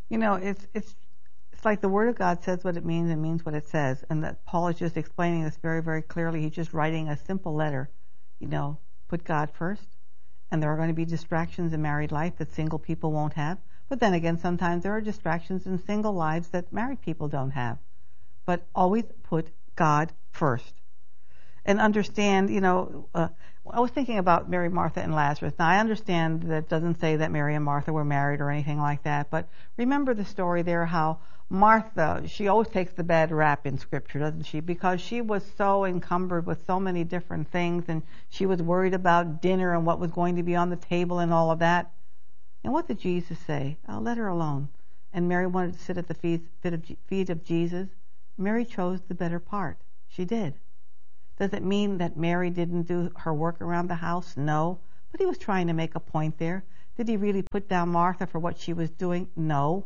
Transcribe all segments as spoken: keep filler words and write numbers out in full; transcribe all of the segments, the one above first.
You know, it's it's it's like the Word of God says what it means and means what it says, and that Paul is just explaining this very, very clearly. He's just writing a simple letter. You know, put God first, and there are going to be distractions in married life that single people won't have. But then again, sometimes there are distractions in single lives that married people don't have. But always put God first. And understand, you know, uh, I was thinking about Mary, Martha, and Lazarus. Now, I understand that it doesn't say that Mary and Martha were married or anything like that, but remember the story there how Martha, she always takes the bad rap in Scripture, doesn't she? Because she was so encumbered with so many different things, and she was worried about dinner and what was going to be on the table and all of that. And what did Jesus say? Oh, let her alone. And Mary wanted to sit at the feet of, feet of Jesus. Mary chose the better part. She did. Does it mean that Mary didn't do her work around the house? No. But he was trying to make a point there. Did he really put down Martha for what she was doing? No.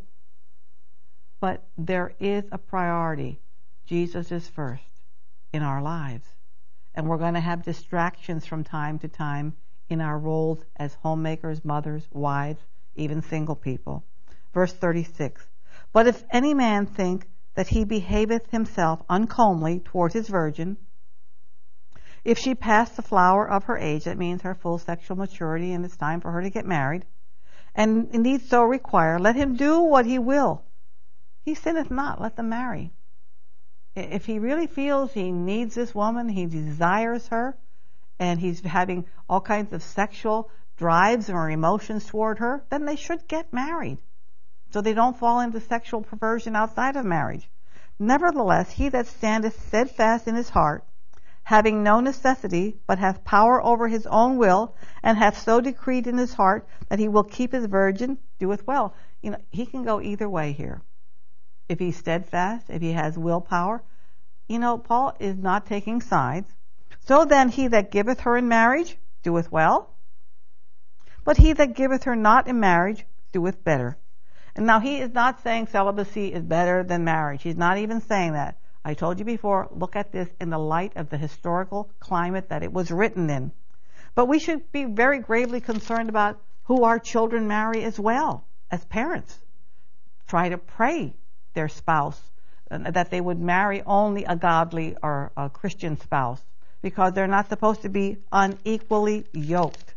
But there is a priority. Jesus is first in our lives. And we're going to have distractions from time to time in our roles as homemakers, mothers, wives, even single people. Verse thirty-six. But if any man think that he behaveth himself uncomely toward his virgin, if she pass the flower of her age, that means her full sexual maturity, and it's time for her to get married, and indeed so require, let him do what he will. He sinneth not, let them marry. If he really feels he needs this woman, he desires her, and he's having all kinds of sexual drives or emotions toward her, then they should get married, so they don't fall into sexual perversion outside of marriage. Nevertheless, he that standeth steadfast in his heart, having no necessity, but hath power over his own will, and hath so decreed in his heart that he will keep his virgin, doeth well. You know, he can go either way here. If he's steadfast, if he has willpower, you know, Paul is not taking sides. So then he that giveth her in marriage doeth well, but he that giveth her not in marriage doeth better. And now he is not saying celibacy is better than marriage. He's not even saying that. I told you before, look at this in the light of the historical climate that it was written in. But we should be very gravely concerned about who our children marry as well, as parents. Try to pray their spouse that they would marry only a godly or a Christian spouse, because they're not supposed to be unequally yoked.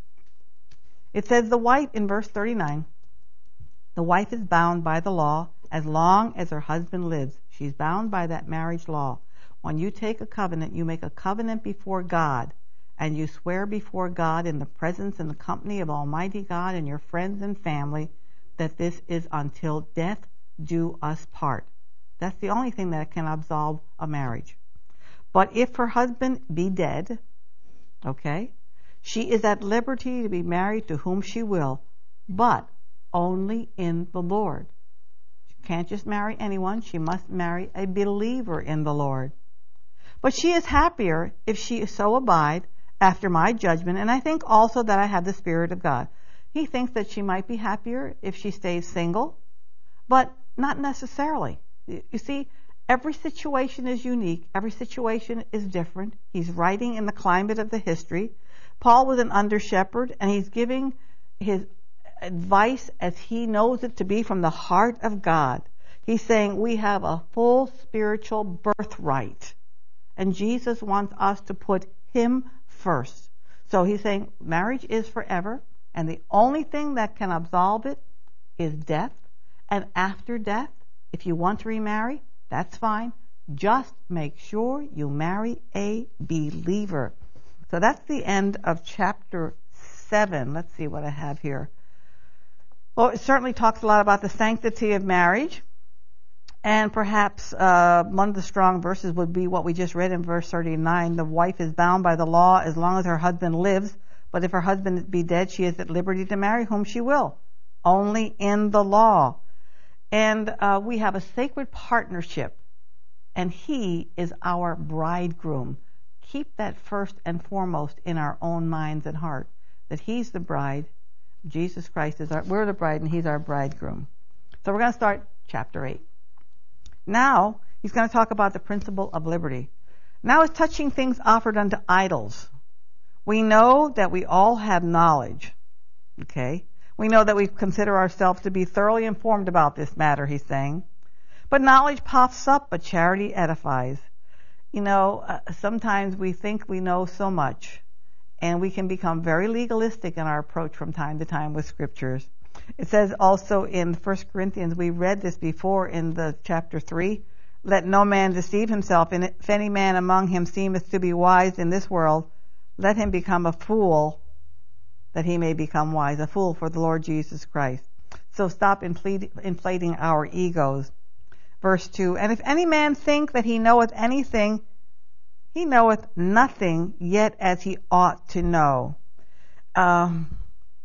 It says the wife in verse thirty-nine, the wife is bound by the law as long as her husband lives. She's bound by that marriage law. When you take a covenant, you make a covenant before God, and you swear before God in the presence and the company of Almighty God and your friends and family that this is until death do us part. That's the only thing that can absolve a marriage. But if her husband be dead, okay, she is at liberty to be married to whom she will, but only in the Lord. Can't just marry anyone. She must marry a believer in the Lord. But she is happier if she so abide after my judgment, and I think also that I have the Spirit of God. He thinks that she might be happier if she stays single, but not necessarily. You see, every situation is unique. Every situation is different. He's writing in the climate of the history. Paul was an under-shepherd, and he's giving his advice as he knows it to be from the heart of God. He's saying we have a full spiritual birthright, and Jesus wants us to put him first. So he's saying marriage is forever, and the only thing that can absolve it is death. And after death, if you want to remarry, that's fine. Just make sure you marry a believer. So that's the end of chapter seven. Let's see what I have here. Well, it certainly talks a lot about the sanctity of marriage. And perhaps uh, one of the strong verses would be what we just read in verse thirty-nine. The wife is bound by the law as long as her husband lives. But if her husband be dead, she is at liberty to marry whom she will. Only in the law. And uh, we have a sacred partnership. And he is our bridegroom. Keep that first and foremost in our own minds and heart. That he's the bride. Jesus Christ is our, we're the bride and he's our bridegroom. So we're going to start chapter eight. Now, he's going to talk about the principle of liberty. Now it's touching things offered unto idols. We know that we all have knowledge. Okay? We know that we consider ourselves to be thoroughly informed about this matter, he's saying. But knowledge puffs up, but charity edifies. You know, uh, sometimes we think we know so much, and we can become very legalistic in our approach from time to time with scriptures. It says also in First Corinthians, we read this before in the chapter three, let no man deceive himself, and if any man among him seemeth to be wise in this world, let him become a fool, that he may become wise, a fool for the Lord Jesus Christ. So stop inflating our egos. Verse two, and if any man think that he knoweth anything, he knoweth nothing yet as he ought to know. Um,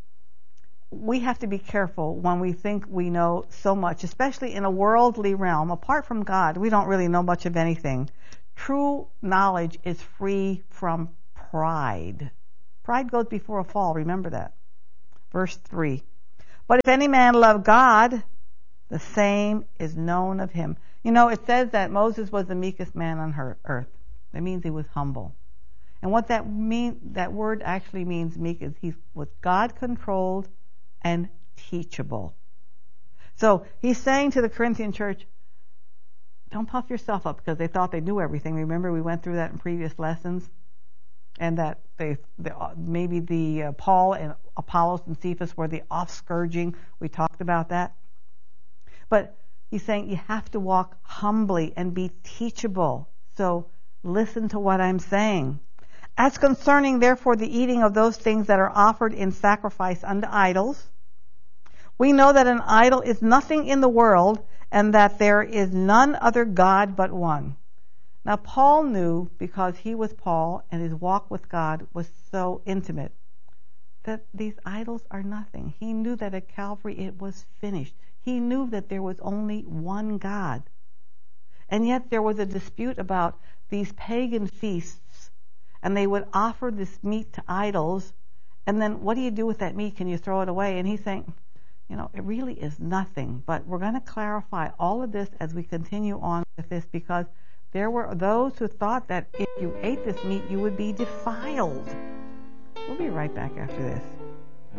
we have to be careful when we think we know so much, especially in a worldly realm. Apart from God, we don't really know much of anything. True knowledge is free from pride. Pride goes before a fall, remember that. Verse three, but if any man love God, the same is known of him. You know, it says that Moses was the meekest man on earth. That means he was humble. And what that mean, that word actually means meek is he was God-controlled and teachable. So he's saying to the Corinthian church, don't puff yourself up because they thought they knew everything. Remember, we went through that in previous lessons, and that they, they maybe the uh, Paul and Apollos and Cephas were the off-scourging. We talked about that. But he's saying you have to walk humbly and be teachable. So listen to what I'm saying. As concerning, therefore, the eating of those things that are offered in sacrifice unto idols, we know that an idol is nothing in the world, and that there is none other God but one. Now, Paul knew, because he was Paul and his walk with God was so intimate, that these idols are nothing. He knew that at Calvary it was finished. He knew that there was only one God. And yet there was a dispute about these pagan feasts, and they would offer this meat to idols, and then what do you do with that meat? Can you throw it away? And he's saying, you know, it really is nothing. But we're going to clarify all of this as we continue on with this, because there were those who thought that if you ate this meat, you would be defiled. We'll be right back after this.